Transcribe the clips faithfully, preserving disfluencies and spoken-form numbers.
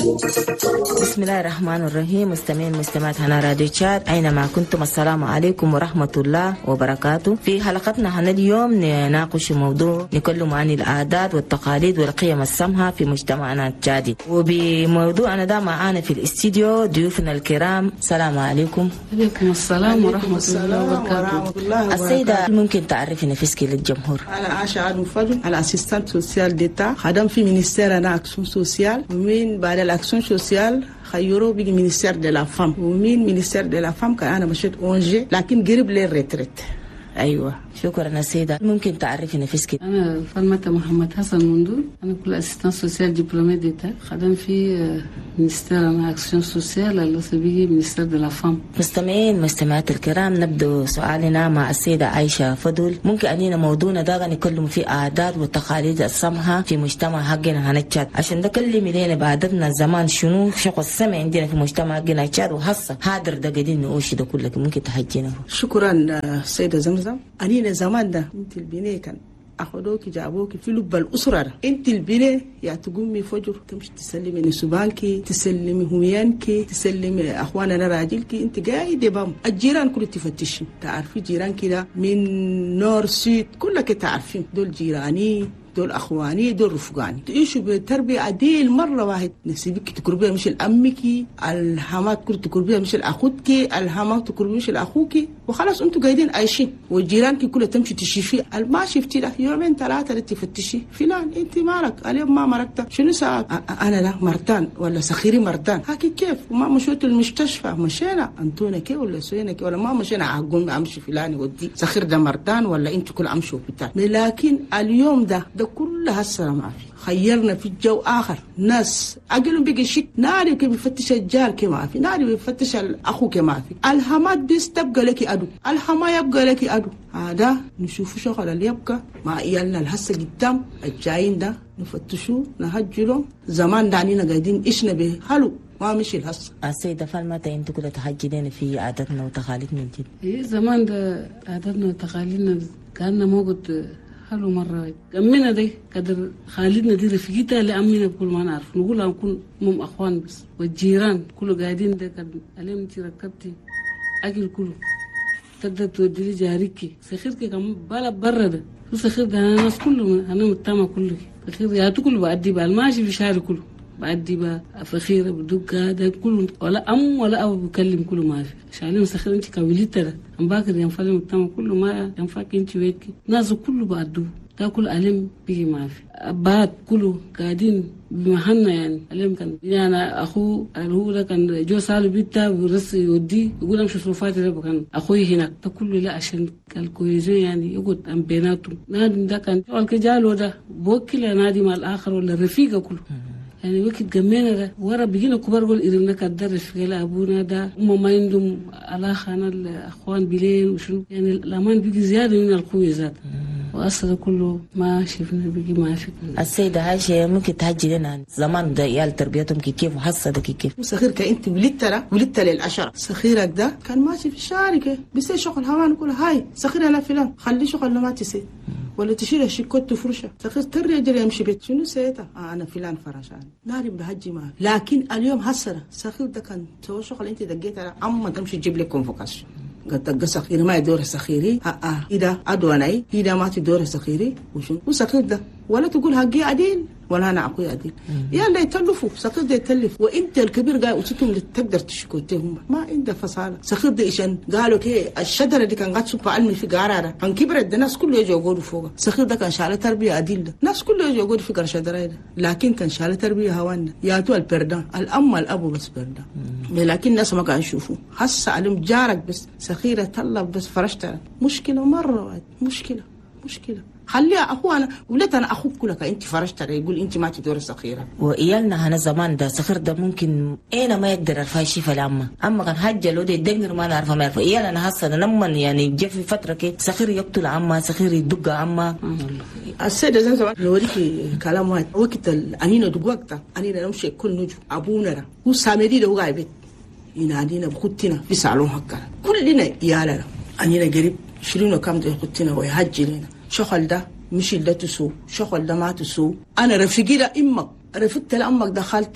بسم الله الرحمن الرحيم. مستمعين مستمعات هنا راديو تشاد أينما كنتم، السلام عليكم ورحمة الله وبركاته. في حلقتنا هنا اليوم نناقش موضوع نتكلم عن العادات والتقاليد والقيم السامة في مجتمعنا التشادي. وبموضوعنا ده معانا في الاستديو ضيوفنا الكرام. السلام عليكم. عليكم السلام ورحمة الله وبركاته. السيدة ممكن تعرفي نفسك للجمهور؟ أنا عاشا عدم فضل، أنا أسيستانت سوسيال ديتا، خدم في مينيستير أنا أكسون سوسيال، ومن بعد الأكسون سوسيال خيروا بيجي مينيستير دي لا فام، ومن مينيستير دي لا فام كان أنا مشيت أونجي لكن قريب لي الريتريت. أيوة شكرا سيدة. ممكن تعرفي نفسك؟ أنا فاطمة محمد حسن مندول، أنا كل أسيستانت سوسيال دبلومي ديتا، خدم في مينيستير أنا أكسيون سوسيال اللي بيجي مينيستير دي لا فام. مستمعين مستمعات الكرام، نبدأ سؤالنا مع السيدة عايشة فضل. ممكن أنينا موضوعنا ده نتكلم في عادات والتقاليد السامة في مجتمع حقنا هنا التشاد، عشان نكلم لنا بعدتنا زمان شنو شغل السمع عندنا في مجتمع حقنا التشاد، وحصة هادر ده قاعدين نقوش ده كله ممكن تحجينا. شكرا سيدة زمزم. أنينا زمان ده انت البنيه كان اخذوك جابوك في لب الاسره، انت البنيه يا تقومي فجر تمشي تسلمي نسبانك، تسلمي هميانك، تسلمي اخواننا راجلك، انت قاعده بام. الجيران كل تفتشي، تعرفي جيران كده من نور سيد كلك تعرفين دول جيراني، دول اخواني، دول رفقاني، تعيشوا بتربيه عديل مره واحد. نسيبك تقربيها مش لامك، الحمات كل تقربيها مش لاخوك، الحمات تقربيها مش لاخوك، وخلاص انتوا قاعدين عايشين. وجيرانك كلها تمشي تشوفي، ما شفتي له يومين ثلاثه تفتشي فلان انت مالك اليوم ما مرقت شنو ساعات؟ انا لا مرتان ولا سخيري مرتان هاكي كيف؟ وما مشيت المستشفى، مشينا انتونا كي ولا سوينا كي ولا ما مشينا اقوم امشي فلان ودي سخير ده مرتان ولا انتوا كل امشوا بتاع. لكن اليوم ده ده كلها هسه ما في. خيرنا في الجو آخر، ناس أقلهم بيجي شيك، ناري كي بيفتش الجار كي ما في، ناري بيفتش الأخو كي ما في. الهمات بس تبقى لك أدو، الهما يبقى لك أدو. هذا نشوف شغل اللي يبقى مع إيالنا الهسه قدام الجايين ده نفتشوا نهجلهم. زمان دعنينا قاعدين إيشنا به حلو ما مشي الهسه. السيدة فالمة انتوا كده تحجدين في عاداتنا وتقاليدنا الجد. إيه زمان ده عاداتنا وتقاليدنا كأننا موجود حلو مرة. أمنا دي قدر خالدنا دي رفيقتها لأمنا بكل ما نعرف، نقول نكون مم أخوان بس، والجيران كله قاعدين ده قد عليهم انت ركبتي أكل كله تقدر تودي جاريكي سخيرك كم بالا برا ده سخير ده أنا الناس كله أنا متامة كله سخير يا تو كله بعدي بالماشي في شهر كله بعدي با فخيرة بدوك هذا كله ولا أم ولا أبو بكلم كله ما في عشان مسخر أنت كويلتة ده أم باكر ينفعل متامة كله ما ينفعك أنت ويتك ناس كله بعدو تاكل علم بيجي ما في أبات كله قاعدين بمحنة يعني علم كان يعني أنا أخو هو ده كان جو سالو بيتا ورس يودي يقول أمشي صفاتي ده كان أخوي هناك تكله لا عشان الكويزين يعني يقعد أم بيناتهم نادي ده كان الكجالو ده بوكله نادي مع الآخر ولا رفيقه كله يعني وقت جمعنا ده ورا بيجينا كبار قول إذا كدرس في كلا أبونا ده هم ما عندهم علاقة أنا الأخوان بلين وشنو يعني الأمان بيجي زيادة من الكويزات وأصلا كله ما شفنا بيجي ما في. السيدة عايشة ممكن تحجي لنا زمان ده عيال تربيتهم كيف وحصة ده كيف؟ سخيرك أنت ولدت له ولدت للعشرة، سخيرك ده كان ماشي في الشارع كده بيصير شغل هوان يقول هاي سخير أنا فلان خلي شغل ما تسي ولا تشيل الشيكوت تفرشه سخير تري أجري يمشي بيت شنو سيتا آه أنا فلان فرشان ناري بهجي ما. لكن اليوم هسرة سخير ده كان سوى شغل أنت دقيت على أما تمشي تجيب لك كونفوكاسيون قد تلقى سخيري ما يدور سخيري ها اه إذا أدواني إذا ما تدور سخيري وشنو وسخير ده ولا تقول هقي عديل ولا أنا أقوي عديل يلا يتلفوا سخير ده يتلف وأنت الكبير قاعد وتتم تقدر تشكوتهم ما عنده فصالة. سخير ده إيشان قالوا كي الشجرة دي كان قاعد سوبر علمي في قارة عن كبرت الناس كله يجوا يقولوا فوقها. سخير ده كان شاله تربية عديل ده الناس كله يجوا يقولوا في قرشة ده لكن كان شاله تربية هوانا ياتوا البردان الأم الأبو بس بردان لكن الناس ما قاعد يشوفوا هسه علم جارك بس سخيرة طلب بس فرشتها مشكلة مرة واحد مشكلة مشكلة خليها أخوانا وليت أنا أخوك كلك أنت فرشت يقول أنت ما تدور الصخيرة. وإيالنا هنا زمان ده صخير ده ممكن أين ما يقدر يرفع شيء في العمة أما كان حاجة لو ده يدقر ما نعرف ما يعرف إيالنا هسه لما يعني جاء في فترة كده صخير يقتل عمة صخير يدق عمة. السيدة زين زمان نوريك كلام واحد وقت أنينا دق وقتها أنينا نمشي كل نجو أبونا ده هو سامري ده وقاعد بيت ينادينا بخدتنا في صالون هكذا كلنا إيالنا أنينا قريب شيلونا كم ده خدتنا ويهجي لنا شغل ده مش اللي تسو شغل ده ما تسو. أنا رفيقي ده إمك رفقت لأمك دخلتك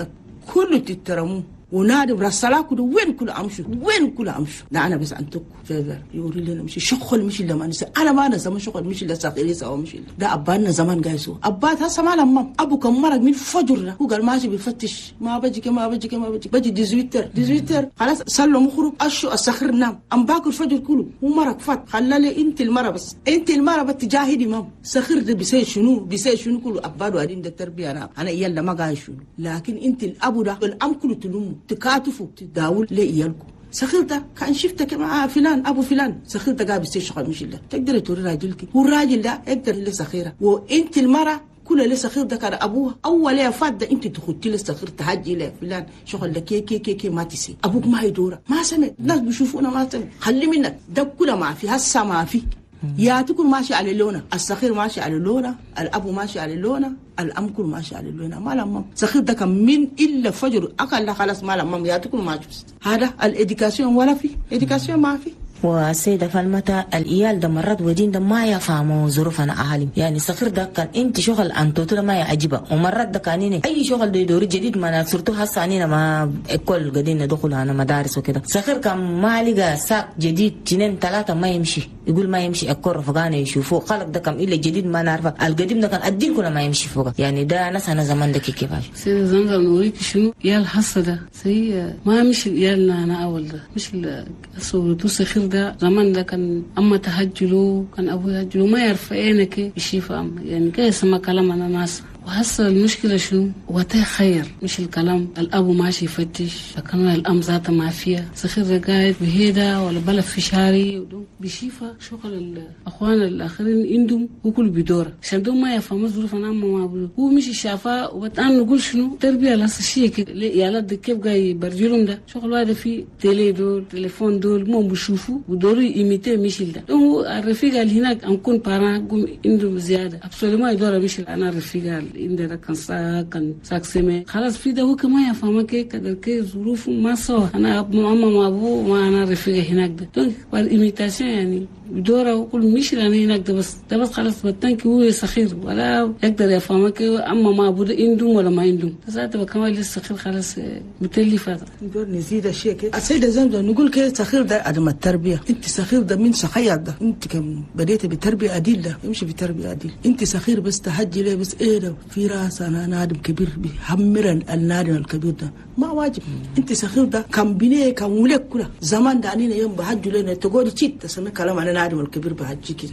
كله تترموا ونادي برسلاكوا وين كل امشوا وين كل امشوا. لا انا بس انتك فيفر يوري لنا مش شغل مش لما نسى انا ما انا زمان شغل مش لساقيري سوا مش ده ابانا زمان قايسو ابات هسه ما لما ابو كم مرق من فجر هو قال ماشي بيفتش ما بجي ما بجي ما بجي بجي ديزويتر ديزويتر خلاص سلوا مخرج اشو السخر نام ام باكل فجر كله هو مرق فات خلالي انت المره بس انت المره بتجاهدي مام سخر ده بيسوي شنو بيسوي شنو كله ابادو قاعدين ده تربيه انا انا يلا ما قاعد شنو لكن انت الابو ده الام كله تلوم تكاتفوا تداول ليالكم. سخير ده كان شفتك مع فلان ابو فلان سخير ده قاعد بيصير شغل مش له تقدر توري راجلك والراجل ده يقدر له سخيره وانت المره كل له سخير ده كان ابوها اول يا فات ده انت تخدي له سخير تهجي له فلان شغل لك كي كي كي, كي ما تسي ابوك ما يدوره ما سمع الناس بيشوفونا ما سمع خلي منك ده كله ما في هسه ما في يا تكون ماشي على اللونه السخير ماشي على اللونه الابو ماشي على اللونه الام كل ماشي على اللونه ما لما سخير ده كان من الا فجر اكل خلاص ما لما يا تكون ماشي هذا الاديوكاسيون ولا في اديوكاسيون ما في. والسيدة فالمتى الإيال ده مرات ودين ده ما يفهموا ظروفنا أهالي يعني سخير ده كان أنت شغل أنتو ما يعجبه ومرات ده كان أي شغل ده يدوري جديد ما نصرته هسه عنينا ما كل قاعدين ندخل على مدارس وكده سخير كان ما لقى ساق جديد جنين ثلاثة ما يمشي يقول ما يمشي أكور رفقانه يشوفوه خلق ده كان إلا جديد ما نعرفه القديم ده كان الدين كله ما يمشي فوقه يعني ده ناس أنا زمان ده كيف سيدة زنزل نوريك شنو يا الحصة ده سي ما مش يالنا أنا أول ده مش الصورة سخير ده زمان ده كان أما تهجلوا كان أبو يهجلوا ما يعرف عينك يشيفه أما يعني كي يسمى كلام أنا ناس وهسه المشكلة شنو وته خير مش الكلام الأبو ماشي يفتش لكن الأم ذاتها ما فيها سخير قاعد بهيدا ولا بلد في شاري بيشيفها شغل الأخوان الآخرين عندهم وكل بدورة عشان دوم ما يفهموا ظروف أنا أما ما بقول هو مش شافها وبتأن نقول شنو تربية لسه شيء كده يا لد كيف جاي برجلهم ده شغل هذا في تيلي دول تليفون دول مو بيشوفوا ودوروا يميتوا مشيل ده هو الرفيق اللي هناك أنكون بارا قوم عندهم زيادة أبسولي ما يدور مشيل أنا الرفيق عندنا كان ساك كان ساك سمي خلاص في ده هو كمان يفهمك كده كي ظروف ما سوا أنا أبو أما ما أبو ما أنا رفيق هناك ده دونك والإيميتاسيون يعني بدوره وكل مش لأن هناك ده بس ده بس خلاص بتنك هو صغير ولا يقدر يفهمك أما ما أبو ده عندهم ولا ما عندهم بس هذا بكمل لسه صغير خلاص متلي فترة نقول نزيد الشيء كده السيدة زمزم نقول كده صغير ده عدم التربية أنت صغير ده من صغير ده أنت كم بديت بتربية أديل ده يمشي بتربية أديل أنت صغير بس تهجي ليه بس إيه ده في راس أنا نادم كبير بحمر النادم الكبير ده ما واجب أنت صغير ده كم بنيه كم ولك كله زمان ده عنينا يوم بحجوا لنا تقولي تشيت تسمى كلام أنا نادم الكبير بحجي كده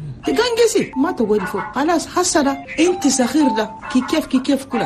تجنجسي ما تقولي فوق خلاص حسنا أنت صغير ده كي كيف كي كيف كله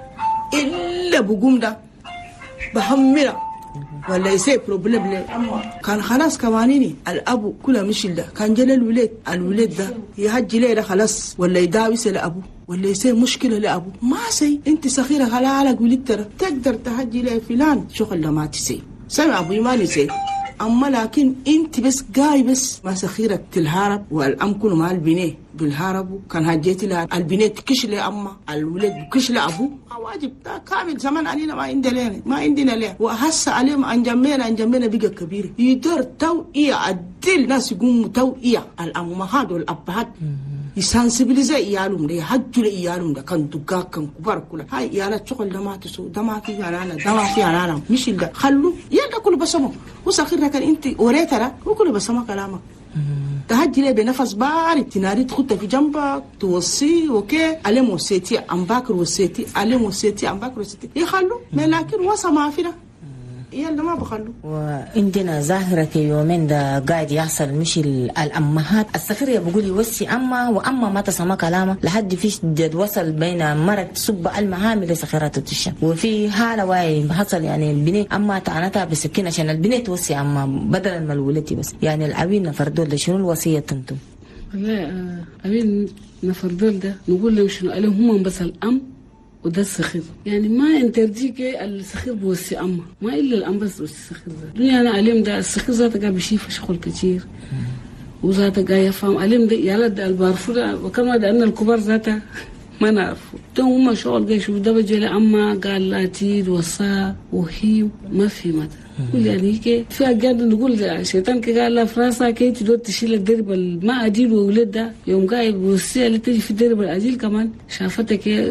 إلا بقوم ده بحمره ولا يصير بروبلم ليه كان خلاص كمانيني الابو كله مش ده كان جل الولاد الولاد ده يهجي ليه ده خلاص ولا يداوي سل ابو ولا يصير مشكله لابو ما سي انت صغيره خلا على ولد ترى تقدر تهجي ليه فلان شغل ما تسي سمع ابو ما يسي اما لكن انت بس جاي بس ما صغيره تلهرب والام كله مع البنيه بالهرب كان هجيتي لها البنيه تكش لي اما الولاد بكش لابو واجب كامل زمان علينا ما عندنا ما عندنا ليه وهسه عليهم انجمينا انجمينا بقى كبير يدور توئيه عدل ناس يقوموا توئيه الامهات والابهات يسانسبيليزي ايالهم ده يحجوا لايالهم ده كان دقاق كان كبار كلها هاي ايالات شغل ده ما تسو ده ما في انا ده ما في انا مش ده خلوا يلا كله بسمه وساخر كان انت وريتها وكله بسمه كلامك تهجي لي بنفس بارد تناري تخطها في جنبك توصي اوكي علم وسيتي ام باكر وسيتي علم وسيتي ام باكر وسيتي يخلوا لكن وصا ما فينا يلا ما بخلوا. وعندنا ظاهرة يومين ده قاعد يحصل مش الأمهات السخرية بقول يوسي أما وأما ما تسمى كلامه لحد فيش جد وصل بين مرة سب المهام لسخرات التشم وفي حالة واي حصل يعني البنية أما تعنتها بسكين عشان البنية توسي أما بدل ما الولتي بس يعني العبين نفردول ده شنو الوصية تنتم؟ لا عبين نفردول ده نقول لهم شنو عليهم هم بس الأم وده السخير يعني ما انترجيك السخير بوسي أما ما إلا الأم بس بوسي السخير ده دنيا أنا عليهم ده السخير ذاته قاعد بيشيف شغل كتير وذاته قاعد يفهم عليهم ده يا لد البارفو ده وكما ده أن الكبار ذاته ما نعرفه ده هم شغل قاعد يشوف ده بجي لأما قال لا تيد وصا وهي ما في متى كل يعني كي في قاعد نقول الشيطان كي قال لا فراسا كي تدور تشيل الدرب ما أديل وولد ده يوم قاعد بوسي اللي تجي في الدرب الأديل كمان شافتك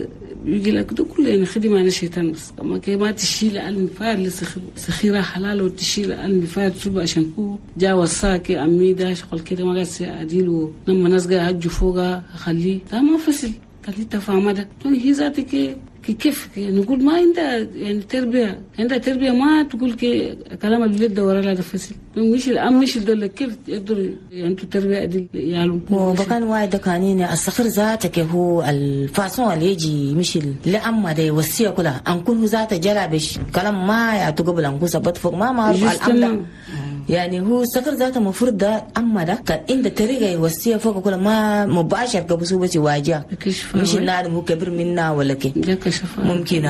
يجي لك ده كله يعني خدمة أنا شيطان بس أما كي ما تشيل المفاد لسخيرة حلال وتشيل المفاد شو عشان هو جا وصاكي أمي ده شغل كده ما قاعد أديله لما ناس قاعد أجوا فوقه أخليه ده ما فصل خليه تفهم ده هي ذاتك كيف نقول ما عندها يعني تربية عندها تربية ما تقول كي كلام الولد ده ورا لا تفصل مش الأم مش الدولة كيف يقدر يعني تربية دي يعلم وبكان واحد كانين الصخر ذاتك هو الفاسون اللي يجي مش لأما ده يوصيه كلها أنكون هو ذاته جلبش كلام ما يعطي قبل أنكون سبت فوق ما ما أعرف الأم يعني هو الصخر ذاته مفروض ده أما ده كان عنده طريقة يوصيه فوق كلها ما مباشر كبسوا بس يواجه مش النادم هو كبير منا ولا كي ممكن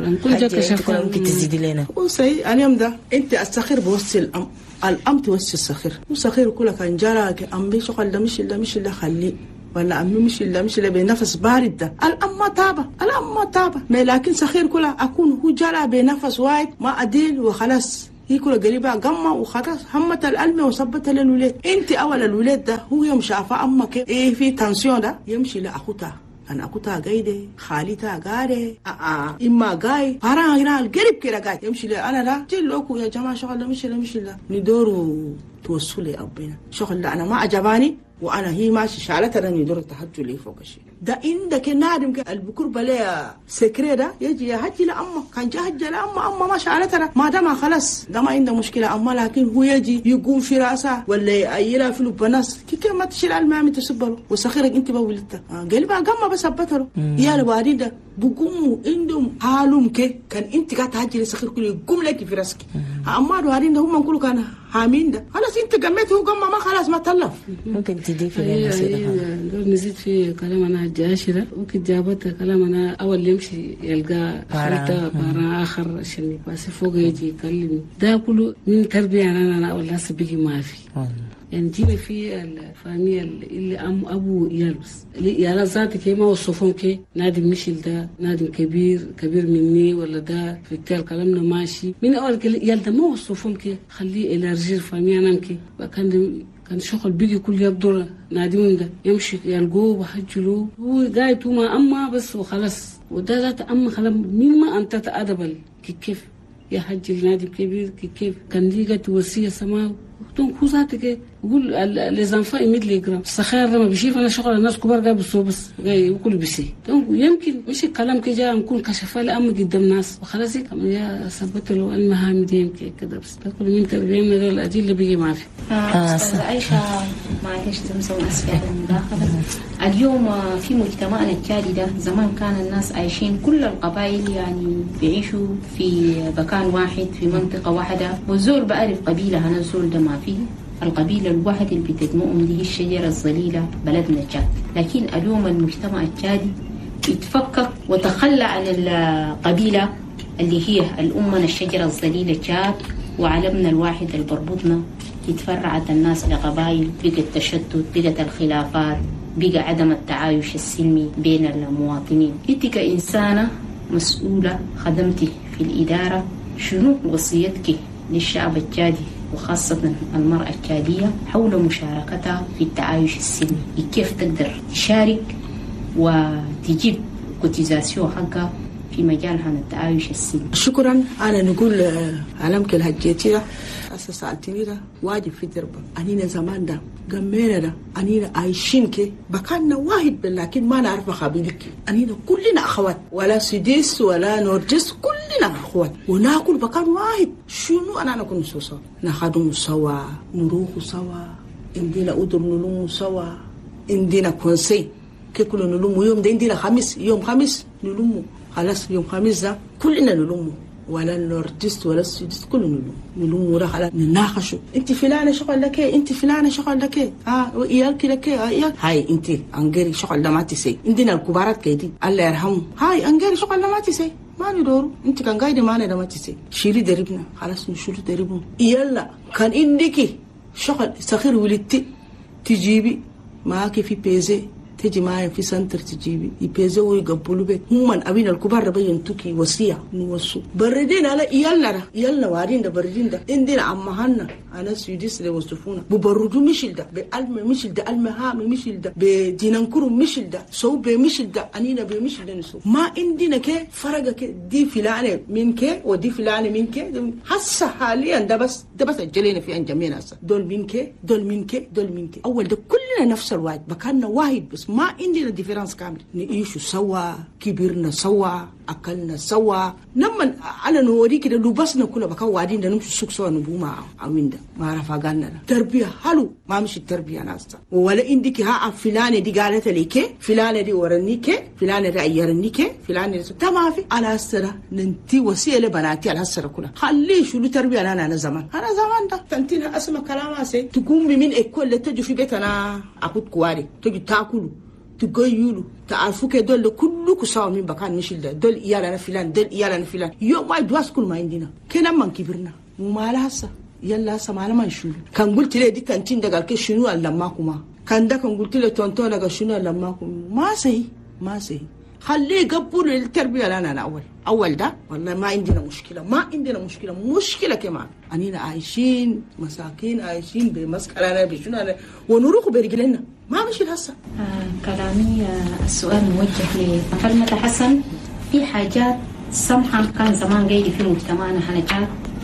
حاجة ممكن تزيد لنا وصي اليوم ده أنت الصخر بوصي الأم الأم توصي الصخر والصخر كلها كان جراك أمي شغل ده مش اللي مش اللي خليه ولا أمي مش اللي مش اللي بنفس بارد ده الأم ما تابة الأم ما تابة ما لكن صخر كلها أكون هو جرى بنفس واحد ما أديل وخلاص هي كلها قريبة قمة وخلاص همت الألمة وصبت للولاد أنت أول الولاد ده هو يوم شافه أمك إيه في تنسيون ده يمشي لأخوتها أنا أخوتها قايدة خالتها قاعدة آه إما قاي فارا هنا القريب كده قاعد يمشي لي أنا لا جلوكو يا جماعة شغل لا مش لا مش لا ندوروا توصلي أبينا شغل لا أنا ما عجباني وأنا هي ماشي شالتها ندور التحجر لي فوق الشيء ده عندك النادم البكور بلا سكري ده يجي يهجي لأمه كان جهج لأمه أمه ما شالتها ما دام خلاص ده ما عنده مشكلة أما لكن هو يجي يقوم في رأسه ولا يأيلها في البناس كي ما تشيل المامي تسبله وسخيرك أنت بولدتها قلبها قمة بسبتها يا الوالد ده بقوموا عندهم حالهم كي كان أنت قاعد تهجي لسخير كله يقوم لك في رأسك أما الوالد ده هم كله كان حامين ده خلاص أنت قميت هو قمة ما خلاص ما تلف ممكن تضيف لنا سيدة نزيد في كلام أنا جاشرة ممكن جابتها كلام أنا أول يمشي يلقى خلطة بارا آخر عشان بس فوق يجي يكلم ده كله من تربية أنا أنا أول ناس بيجي ما في يعني جينا في الفامية اللي أم أبو يلبس يا ذاتي كي ما وصفهم كي نادي مشيل ده نادي كبير كبير مني ولا ده في التال كلامنا ماشي من أول يلدا ما وصفهم كي خليه إلى رجال فامية أنا كي كان كان شغل بيجي كل يبدو نادمون ده يمشي يلقوه وحجلوه هو قاعد وما أما بس وخلاص وده ذات أما خلاص مين ما أنت تأدبل كيف يا حج النادي كبير كيف كان لي قد وصية سماو دونك هو ذاتك يقول لي زنفاء يمد لي جرام السخير لما بيشوف أنا شغل الناس كبار قاعد بس بس جاي وكل بسي دونك يمكن مش الكلام كي جاء نكون كشفاء لأم قدام ناس وخلاص كم يا سبت له المهام دي يمكن كده بس كل من تربينا ده الأجيل اللي بيجي ما في. أستاذ عائشة معلش تمسوا أسفل المداخلة اليوم في مجتمعنا التالي ده زمان كان الناس عايشين كل القبائل يعني بيعيشوا في مكان واحد في منطقة واحدة والزول بعرف قبيلة أنا الزول ده ما فيه القبيلة الواحد اللي بتجمعهم دي الشجرة الظليلة بلدنا تشاد لكن اليوم المجتمع التالي يتفكك وتخلى عن القبيلة اللي هي الأمنا الشجرة الظليلة تشاد وعلمنا الواحد اللي بربطنا يتفرعت الناس لقبائل بقت تشتت بقت الخلافات بقى عدم التعايش السلمي بين المواطنين انت كإنسانة مسؤولة خدمتي في الإدارة شنو وصيتك للشعب التشادي وخاصة المرأة التشادية حول مشاركتها في التعايش السلمي كيف تقدر تشارك وتجيب كوتيزاسيون حقها في مجال عن التعايش السلمي. شكرا. أنا نقول علمك الهجيتية أساس سألتني ده واجب في دربة أنينا زمان ده قمينا ده أنينا عايشين كي بكاننا واحد لكن ما نعرف خبيلك أنينا كلنا أخوات ولا سديس ولا نورجس كلنا أخوات وناكل بكان واحد شنو أنا نكون سوا نخدم سوا نروح سوا عندنا أدر نلوم سوا عندنا كونسي كي كل نلوم يوم ده عندنا خميس يوم خميس نلوم خلاص يوم خميس ده كلنا نلوم ولا النورجست ولا السودست كله نلوم نلوم ورا خلاص نناقشوا انت فلانه شغل لك ايه انت فلانه شغل لك ايه اه وياك لك ايه هاي انت انغيري شغل ده ما تسي عندنا الكبارات كيدي الله يرحمه هاي انغيري شغل ده ما تسي ما ندور انت كان قاعده معنا ده ما تسي شيلي دربنا خلاص نشيل دربنا يلا كان عندك شغل صغير ولدتي تجيبي معك في بيزي تجي معايا في سنتر تجيبي يبيزوا ويقبلوا بيت هم أبين الكبار بين توكي وصية نوصو بردين على يلا يلا وارين ده بردين ده عندنا عمهنا أنا سيديس اللي وصفونا ببردو مشل ده بألم مشل ده المهام مشل ده بدينانكرو مشل ده سو بمشل ده أنينا بمشل ده نسو ما عندنا كه فرق كه دي فلانة من كه ودي فلانة من كه هسه حاليا ده بس ده بس الجلينا في أنجمينا هسه دول من كه دول من كه دول من كه أول ده كلنا نفس الواحد بكاننا واحد بس ما عندنا ديفرنس كامل نعيشوا سوا كبرنا سوا أكلنا سوا نمن أنا نوري كده لبسنا كله بكا وادين ده نمشي سوق سوا نبو مع عوين ده ما عرف أقالنا تربية حلو ما مش التربية ناسا ولا عندك ها فلانة دي قالت لي كي فلانة دي ورني كي فلانة دي عيرني كي فلانة دي تمام في على السرة ننتي وسيلة بناتي على السرة كلها خليه شو تربية أنا أنا زمان أنا زمان ده تنتينا أسمع كلامها سي تقوم من إكل تجي في بيتنا أخذ كواري تجي تأكله تقولوا تعرفوا كده دول كله كساو من بكان مشيل ده دول يالا فلان دول يالا فلان يوم ما يدواس كل ما عندنا كنا من كبرنا وما لها هسه يلا هسه ما لما نشوف كان قلت لي دي كانتين ده قال كي شنو لماكم كان ده كان قلت له تونتون ده شنو لماكم ما سهي ما سهي خليه يقبلوا التربيه لنا أنا اول اول ده والله ما عندنا مشكله ما عندنا مشكله مشكله كمان اننا عايشين مساكين عايشين بمسكرنا بشنو ونروح برجلنا ما مشي هسه. آه كلامي آه السؤال موجه لفلمة حسن. في حاجات سمحة كان زمان قايدة في مجتمعنا حنجات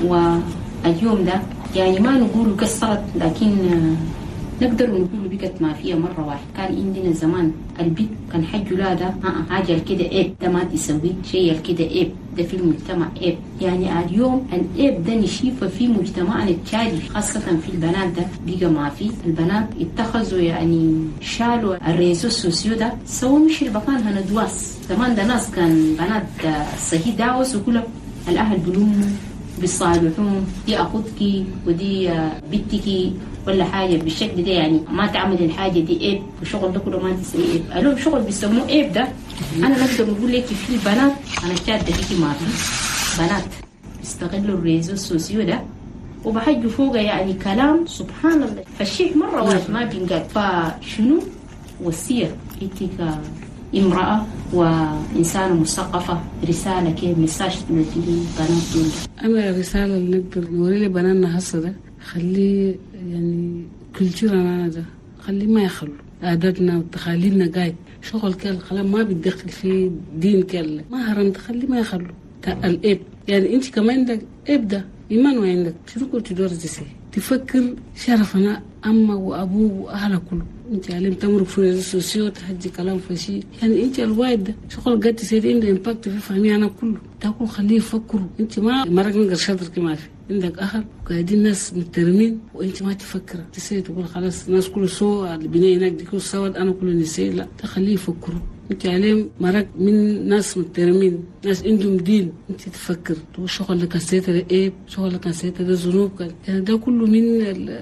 واليوم ده يعني ما نقول قصرت لكن آه نقدر نقول بقت ما فيها مرة واحد. كان عندنا زمان البيت كان حج ولادة آه حاجة كده إيه ده ما تسوي شيء كده إيه ده في المجتمع إيه. يعني اليوم الإيه ده نشيفه في مجتمعنا التالي خاصة في البنات ده بقى ما في. البنات اتخذوا يعني شالوا الريزو السوسيو ده سووا مش المكان هندواس. زمان ده ناس كان بنات صحيح داوس وكله الأهل بلوموا بيصالحون دي أخوتك ودي بنتك ولا حاجة بالشكل ده يعني ما تعمل الحاجة دي إيه وشغل ده كله ما تسوي إيه. قالوا شغل بيسموه إيه ده. أنا نقدر نقول لك في بنات أنا شاد دقيقة ما في بنات بيستغلوا الريزو السوسيو ده وبحجوا فوقه يعني كلام سبحان الله فالشيء مرة واحد ما بينقال. فشنو وصية إنتي كامرأة وإنسانة مثقفة رسالة كيف مساج تنزلي البنات دول؟ أنا رسالة اللي نقدر نوري لي بناتنا هسه ده خليه يعني كلتورنا ده خليه ما يخلوا عاداتنا وتقاليدنا قاعد شغل كال خلاص ما بيدخل في دين كال ما هرم تخليه ما يخلوا الإب يعني أنت كمان عندك إب ده إيمان وعندك شنو كنت تدور زي تفكر شرفنا أما وأبوه وأهله كله. أنت علم تمرك في السوسيو تحدي كلام فشي يعني أنت الوايد ده شغل قد تصير عنده إمباكت في فهمي أنا كله تقول خليه يفكروا. أنت ما مرق نقدر شاطر كما في عندك أهل وقاعدين ناس مترمين وأنت ما تفكر تسير تقول خلاص الناس كله سوا البناء هناك دي كله سوا أنا كله نسي لا تخليه يفكروا. أنت عليهم مرق من ناس مترمين ناس عندهم دين أنت تفكر تقول شغل لك سيتر إيه شغل لك سيتر ده ذنوب كان يعني ده كله من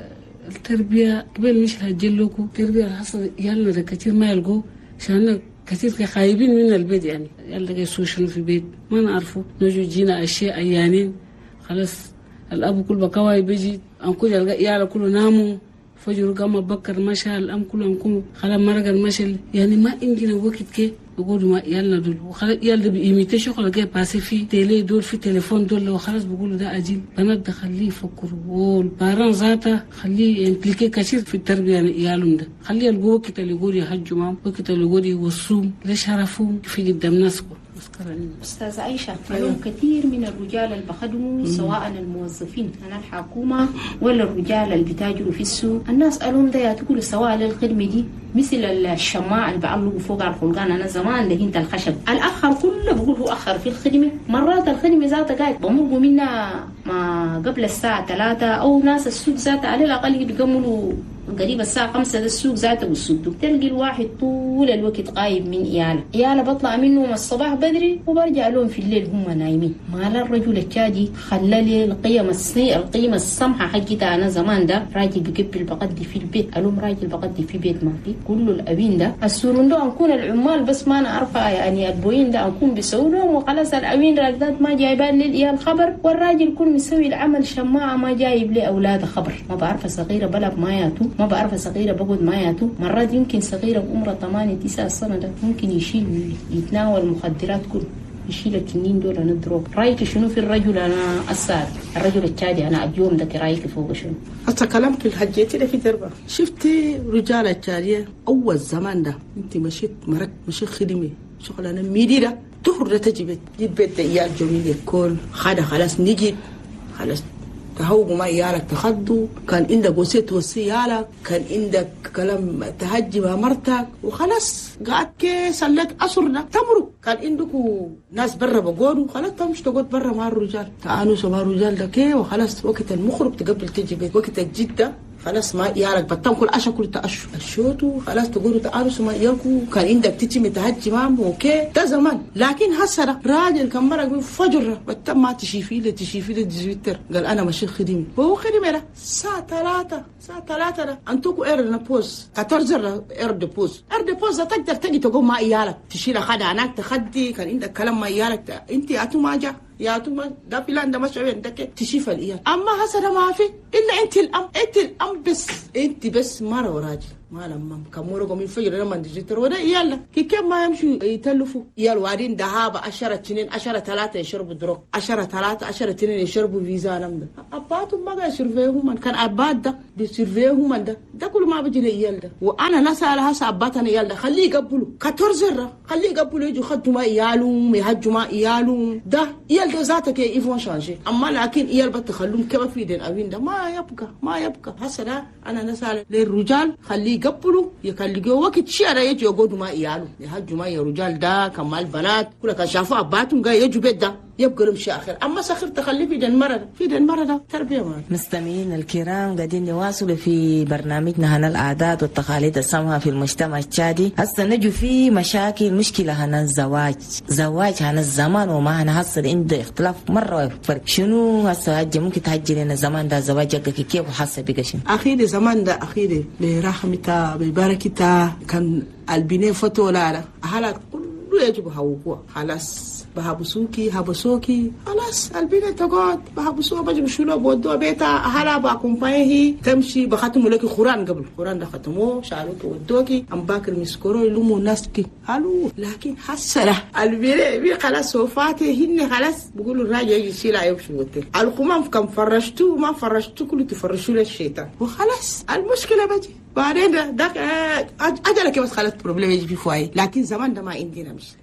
التربية قبل مش هتجلوكوا التربية حصل يلا ده كتير ما يلقوا عشان كتير خايبين من البيت يعني يلا جاي سوشن في البيت ما نعرفه نجوا جينا أشياء أيانين خلاص الأب كل بكواي بيجي أنكو يلقى يالا كله ناموا فجر قام بكر مشى الأم كله أنكو خلاص مرق المشل يعني ما عندنا وقت كي بقولوا ما يلا دول وخلاص يلا بيميتوا شغل جاي باسي في تيلي دول في تليفون دول وخلاص بقولوا ده أجيل بنات ده خليه يفكروا والباران ذاته خليه يمبليكي كثير في التربية يعني يالهم ده خليه يلقوا وقت اللي يقول يحجوا معهم وقت اللي يقول يوصوهم ليش عرفوهم في قدام ناسكم. أستاذ عائشة اليوم كثير من الرجال اللي بخدموا سواء الموظفين من الحكومة ولا الرجال اللي بيتاجروا في السوق الناس قالوا ده يا تقول سواء للخدمة دي مثل الشماع اللي بعلقوا فوق على الخلقان أنا زمان لقيت الخشب الأخر كله بقول هو أخر في الخدمة مرات الخدمة ذاتها قاعد بمرقوا منها ما قبل الساعة ثلاثة أو ناس السوق ذاتها على الأقل بيكملوا قريب الساعة خمسة ده السوق ذاته والسوق تلقي الواحد طول الوقت قايم من إياله إياله بطلع منهم الصباح بدري وبرجع لهم في الليل هم نايمين. ما الرجل التاجي خلى لي القيم السنية القيمة السمحة حقتها أنا زمان ده راجل بقبل بقدي في البيت ألوم راجل بقدي في بيت ما في كله الأبين ده السورون ده أنكون العمال بس ما نعرفها يعني البوين ده أنكون بيسوولهم وخلاص الأبين راجدات ما جايبان للإيال خبر والراجل يكون مسوي العمل شماعة ما جايب لي أولاده خبر ما بعرف صغيرة بلغ ما ياتو ما بعرف صغيرة بقعد ما ياتو مرات يمكن صغيرة بعمرها ثمانية تسعة سنة ده ممكن يشيل يتناول مخدرات كله يشيل التنين دول نضرب. رايك شنو في الرجل انا السار الرجل التشادي انا اليوم ده رايك فوق شنو؟ هسه كلامك الحجيتي ده في دربه. شفتي رجال التشاديه اول زمان ده انت مشيت مرك مشيت خدمه شغلانه ميدي ده تخرج تجيب تجيب بيت ايال جميل الكل خدا خلاص نجي خلاص تهوبوا ما يالك تخدوا كان عندك وسيط وصي يالك كان عندك كلام تهجي مع مرتك وخلاص قعدت كي سلت أسر ده تمرق. كان عندكوا ناس برا بقولوا خلاص تمشي تقعد برا مع الرجال تعنسوا مع الرجال ده كي وخلاص وقت المخرج تقبل تجي بيت وقت الجدة خلاص ما يالك بتم كل عشا كل تأشو الشوتو خلاص تقولوا تعالوا ما ياكو كان عندك تيجي متهجي معهم اوكي ده زمان. لكن هسه راجل كان مرق فجر بتم ما تشيفي له تشيفي له ديزويتر قال انا ماشي خدمي هو خدمي له الساعه ثلاثة الساعه ثلاثة ده انتوكو اير نبوز كترزر اير دبوز اير دبوز تقدر تجي تقوم مع عيالك تشيل خدها هناك تخدي كان عندك كلام مع عيالك انت اتو ما جا يا توما ده فلان ده مش وين دك تشيف الايام. اما هسه ما في الا انت الام انت الام بس انت بس مره وراجل ما لما كموركم من فجر لما تجتر وده يلا كي كم ما يمشوا يتلفوا يلا وادين دهابه عشرة اثنين عشرة ثلاثة يشربوا دروك عشرة ثلاثة عشرة اثنين يشربوا فيزا نمده اباتهم ما يسرفيهم كان ابات ده بيسرفيهم ده ده كل ما بيجي لي يلا وانا نسال هسه اباتنا يلا خليه يقبلوا كترزر خليه يقبلوا يجوا خدوا ما يالهم يهجوا ما يالهم ده يلا ذاتك يفون شانجي. اما لكن يلا بتخلوهم كيف في دين اوين ده ما يبقى ما يبقى هسه ده انا نسال للرجال خليه يقبلوا يكلجوا وقت شيء يجي يقعدوا ما يالو يهجوا ما يا رجال ده كمال بنات كل كان شافوا اباتهم جاي يجوا بيت ده يبقى لهم شيء اخر. اما سخر تخلي في دين مرة في دين مرة ده تربيه ما. مستمعين الكرام قاعدين نواصل في برنامجنا هنا العادات والتقاليد السامة في المجتمع التشادي. هسه نجوا في مشاكل مشكله هنا الزواج زواج هنا الزمان وما هنا هسه عنده اختلاف مره فرق. شنو هسه هجي ممكن تهجي لنا زمان ده زواج كيف وحاسه بقى شنو؟ اخيري زمان ده اخيري برحمته ببركته كان البناء فتو لا هلا كله يجب هوقوا خلاص بحبسوكي حبسوكي خلاص البناء تقعد بحبسوها بجيب شلو بودوها بيتها هلا باكومبايه تمشي بختموا لك قران قبل قران ده ختموه شعروكي ودوكي ام باكر مسكرو يلموا ناسكي حلو. لكن حسره البناء بي خلاص وفاتي هن خلاص بيقولوا الراجل يجي يشيل يمشي وتر القمام كم فرشتوه ما فرشتوه كله تفرشوا للشيطان وخلاص المشكله بجي بعدين ده داك اجلك بس خلت بروبلم يجي في فواي. لكن زمان ده ما عندنا مش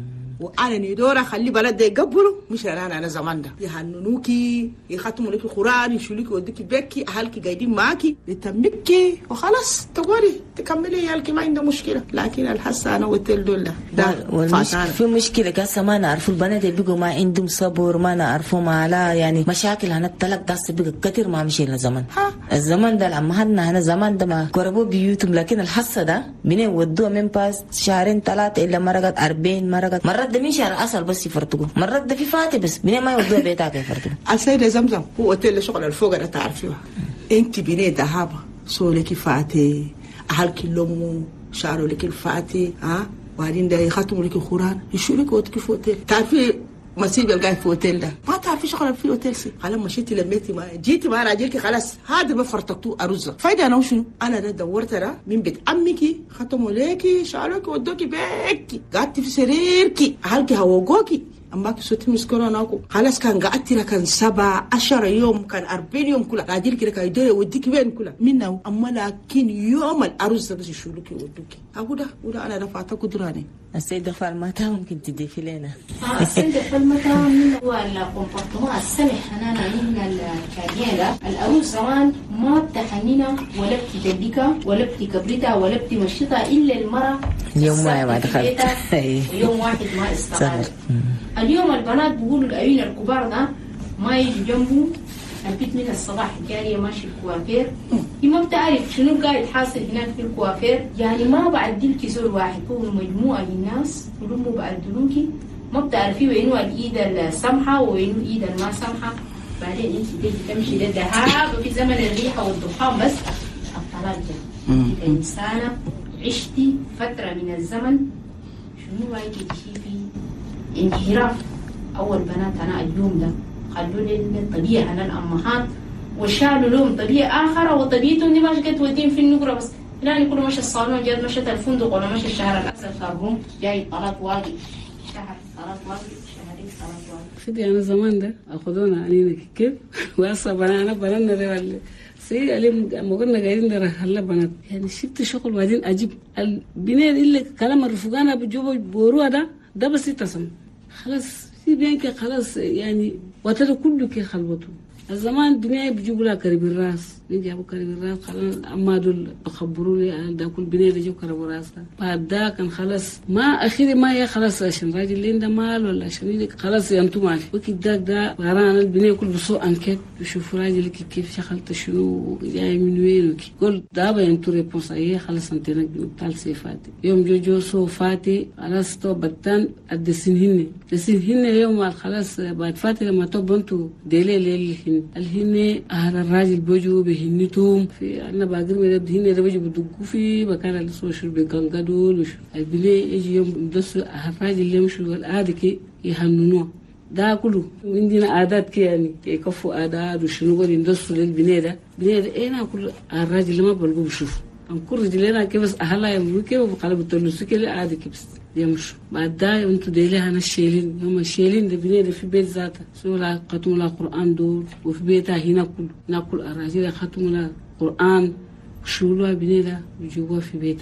وانا ندور اخلي بلد ده يقبلوا مش انا انا زمان ده يهننوكي يختموا لك القران يشولك وديكي بكي اهلك قاعدين معاكي يتمكي وخلاص تقولي تكملي يالك ما عنده مشكله. لكن الحسه انا وتل دول ده في مشكله كاسه ما نعرفوا البنات بيجوا ما عندهم صبر ما نعرفوا ما لا يعني مشاكل هنتلق داس بيجي كتير ما مشي لزمان الزمان ده لما هنا هنا زمان ده ما قربوا بيوتهم. لكن الحسه ده بنين ودوها من باس شهرين ثلاثه الا مرقت أربعين مرقت مرات ده من شهر اصل بس يفرتقوا مرات ده في فاتي بس بنين ما يودوها بيتها كيف يفرتقوا. السيده زمزم هو اوتيل شغل الفوق ده تعرفيها انت بنين ذهب سولك فاتي اهلك لمو شعروا لك الفاتي ها وبعدين ده يختموا لك القران يشولك ودك في اوتيل تعرفي مسيب القاعد في اوتيل ده ما تعرفي شغل في اوتيل سي خلاص مشيتي لميتي ما جيتي مع راجلك خلاص هذا ما فرتقتو ارزه فايده انا وشنو انا ده دورت ده من بيت امك ختموا لك شعرك ودوكي بيكي قعدتي في سريرك اهلك هوجوكي اما كسوتي مسكره ناكو خلاص كان قعدتي لك كان سبع عشر يوم كان أربعين يوم كلها راجلك لك يدوي وديك وين كلها منه. اما لكن يوم الارز بس يشولك ودوكي اقول ده وده انا دفعت قدراني. السيده فالمتا ممكن تضيفي لنا السيده فالمتا من هو الكومبورتمون السمح هنا هنا الكاديلا الأروس زمان ما بتحنينا ولا بتدلكها ولا بتكبرتها ولا بتمشيتها الا المراه يوم ما ما دخلت يوم واحد ما استقالت. اليوم البنات بيقولوا الأوين الكبار ده ما يجي جنبه البيت من الصباح جارية ماشي الكوافير هي ما بتعرف شنو قاعد حاصل هناك في الكوافير. يعني ما بعدلك زول واحد هو مجموعة للناس كلهم بعدلوكي ما بتعرفي وينو الإيد السمحة وينو الإيد الما سمحة. بعدين انت تيجي تمشي للذهاب في زمن الريحة والدخان بس الطلاق جاء انت كإنسانة عشتي فترة من الزمن شنو رايك تشوفي انحراف اول بنات انا اليوم ده خلوا لي الطبيعه انا الامهات وشالوا لهم طبيعه اخرى وطبيعتهم دي ماشي تودين في النقره بس يعني كل ماشي الصالون جات مشت الفندق ولا ماشي الشهر الاكثر خربون جاي طلب واجب شهر طلب واجب أخذي أنا زمان ده أخذونا علينا كيف وأصلا بنا بنانا ده ولا سي عليهم ما قلنا قاعدين ده هلا بنات يعني شفت شغل بعدين أجيب البناء اللي كلام الرفقانة بيجوا بوروها ده ده بس يتسم خلاص في بينك خلاص يعني وتر كله كي خلوته الزمان الدنيا بيجيبوا لها قريب الراس نجي ابو قريب الراس خلاص اما دول بخبروا لي انا ده كل بنيه اللي جو قريب الراس بعد ده كان خلاص ما اخيرا ما هي خلاص عشان راجل اللي عنده مال ولا عشان خلاص انتم ماشي وقت ده ده غران البنيه كل بسوء انكت بيشوفوا راجل كيف شغلت شنو جاي من وين قول ده بينتو ريبونس هي خلاص انت بتاع سيفاتي يوم جو جو سو فاتي خلاص تو بتان الدسنهن دسنهن يوم خلاص بعد فاتي لما تو بنتو ديلي ليل الهن أهل الراجل بيجوا بهنتهم في أنا باقر من الهن ده بيجوا بدقوا في مكان السوشيال بيقنقدوا البلي يجي يوم بدس أهل الراجل اللي يمشوا العادة كي يهننوه ده كله عندنا عادات كي يعني يكفوا عادات وشنو قد يندسوا للبنية ده بنية ده إيه ناكل الراجل اللي ما بلقوا بشوف أم كل رجلنا كيف بس أهلا يملوا كيف وبقلب التلوث كي عادة كيف بس يمشوا بعد ده انتوا ديلها انا الشيلين يوم الشيلين ده بنيه ده في بيت ذاته سولا ختموا لها قران دول وفي بيتها هنا كل ناكل اراجيل ختموا لها قران شولوا بنيه ده بيجوا في بيت